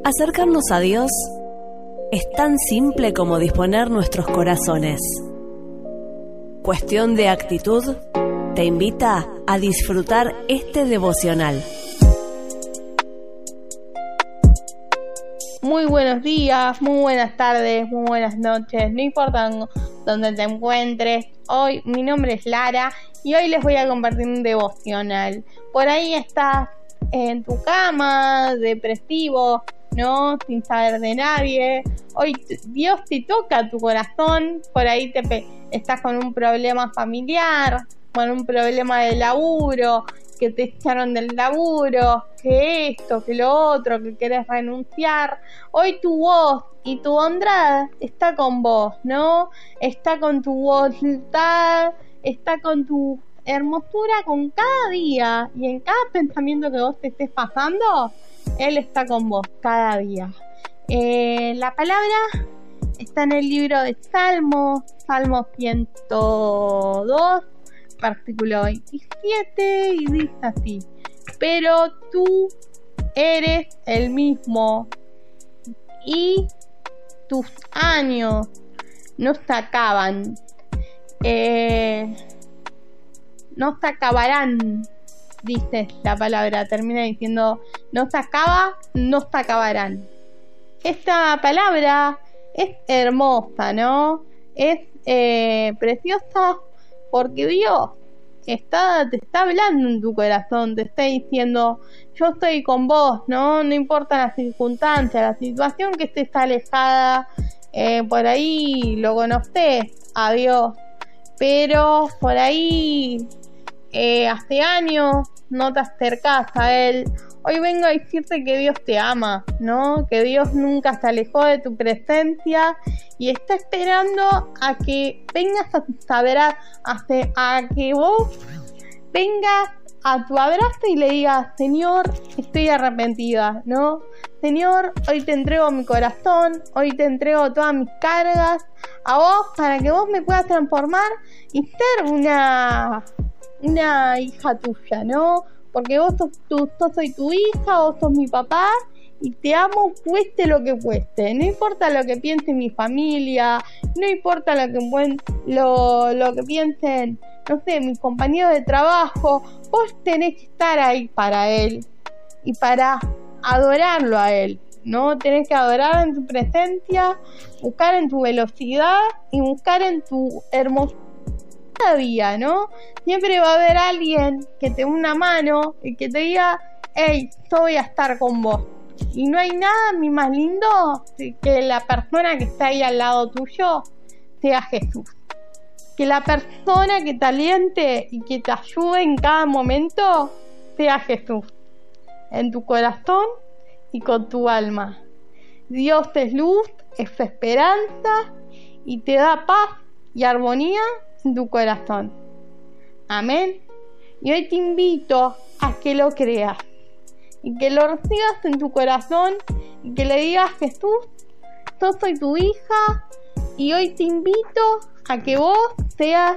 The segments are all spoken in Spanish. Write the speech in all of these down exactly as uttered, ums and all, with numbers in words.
Acercarnos a Dios es tan simple como disponer nuestros corazones. Cuestión de actitud te invita a disfrutar este devocional. Muy buenos días, muy buenas tardes, muy buenas noches, no importa dónde te encuentres. Hoy mi nombre es Lara y hoy les voy a compartir un devocional. Por ahí estás en tu cama, depresivo, ¿no? Sin saber de nadie. Hoy Dios te toca tu corazón. Por ahí te pe- estás con un problema familiar, con un problema de laburo, que te echaron del laburo, que esto, que lo otro, que querés renunciar. Hoy tu voz y tu bondad está con vos, ¿no? Está con tu voluntad, está con tu hermosura, con cada día y en cada pensamiento que vos te estés pasando. Él está con vos cada día. Eh, la palabra está en el libro de Salmos, Salmo ciento dos, versículo veintisiete, y dice así: pero tú eres el mismo y tus años no se acaban, eh, no se acabarán. Dice la palabra, termina diciendo: no se acaba, no se acabarán. Esta palabra es hermosa, ¿no? Es eh, preciosa porque Dios está, te está hablando en tu corazón, te está diciendo: yo estoy con vos, ¿no? No importa la circunstancia, la situación que estés alejada, eh, por ahí lo conocés a Dios, pero por ahí Eh, hace años no te acercás a Él. Hoy vengo a decirte que Dios te ama, ¿no? Que Dios nunca se alejó de tu presencia y está esperando a que vengas a saber, a, a que vos vengas a tu abrazo y le digas: Señor, estoy arrepentida, ¿no? Señor, hoy te entrego mi corazón, hoy te entrego todas mis cargas a vos para que vos me puedas transformar y ser una... una hija tuya, ¿no? Porque vos sos, tú, yo soy tu hija, vos sos mi papá y te amo cueste lo que cueste. No importa lo que piense mi familia, no importa lo que lo, lo que piensen, no sé, mis compañeros de trabajo. Vos tenés que estar ahí para él y para adorarlo a él, ¿no? Tenés que adorar en tu presencia, buscar en tu velocidad y buscar en tu hermosura día, ¿no? Siempre va a haber alguien que te dé una mano y que te diga: hey, yo voy a estar con vos. Y no hay nada ni más lindo que la persona que está ahí al lado tuyo sea Jesús. Que la persona que te aliente y que te ayude en cada momento sea Jesús, en tu corazón y con tu alma. Dios es luz, es esperanza y te da paz y armonía en tu corazón. Amén. Y hoy te invito a que lo creas y que lo recibas en tu corazón y que le digas: Jesús, yo soy tu hija y hoy te invito a que vos seas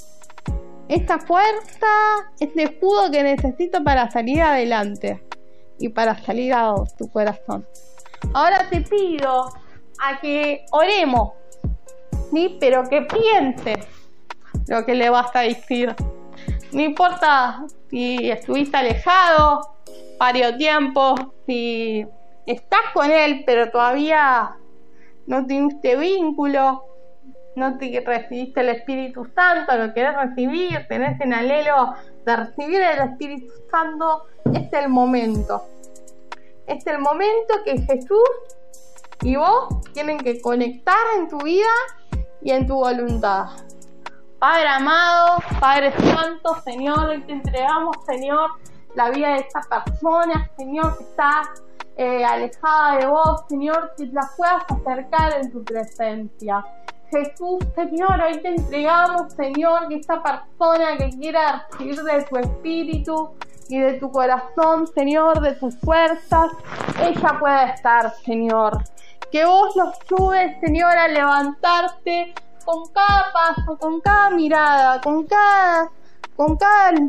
esa fuerza, ese escudo que necesito para salir adelante y para salir a tu corazón. Ahora te pido a que oremos, ¿sí? Pero que pienses lo que le vas a decir. No importa si estuviste alejado varios tiempos, si estás con él pero todavía no tuviste vínculo, no te recibiste el Espíritu Santo, lo querés recibir, tenés en anhelo de recibir el Espíritu Santo. Es el momento. Es el momento que Jesús y vos tienen que conectar en tu vida y en tu voluntad. Padre amado, Padre santo, Señor, hoy te entregamos, Señor, la vida de esta persona, Señor, que está eh, alejada de vos, Señor, que la puedas acercar en tu presencia. Jesús, Señor, hoy te entregamos, Señor, que esta persona que quiera recibir de tu espíritu y de tu corazón, Señor, de tus fuerzas, ella pueda estar, Señor. Que vos los ayudes, Señor, a levantarte con cada paso, con cada mirada, con cada, con cada